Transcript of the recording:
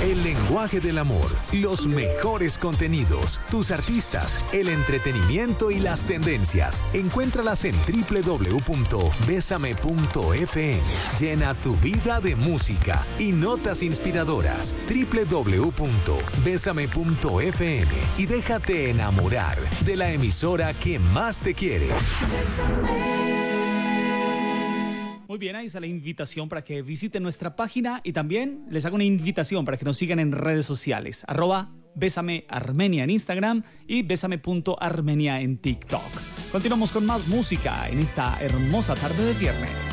El lenguaje del amor, los mejores contenidos, tus artistas, el entretenimiento y las tendencias. Encuéntralas en www.besame.fm. Llena tu vida de música y notas inspiradoras. www.besame.fm y déjate enamorar de la emisora que más te quiere. Muy bien, ahí está la invitación para que visiten nuestra página y también les hago una invitación para que nos sigan en redes sociales. @BésameArmenia en Instagram y besame.armenia en TikTok. Continuamos con más música en esta hermosa tarde de viernes.